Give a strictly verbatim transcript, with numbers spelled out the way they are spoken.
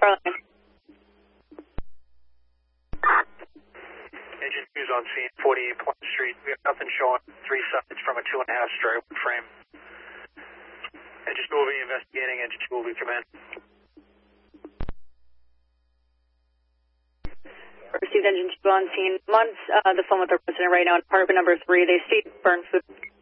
Starline. Engine two's on scene, forty-eight Plymouth Street. We have nothing showing three sides from a two and a half straight frame. Engine two will be investigating. Engine two will be command. Received engine two on scene. I'm on uh, the phone with the resident right now. Apartment number three. They state burn food.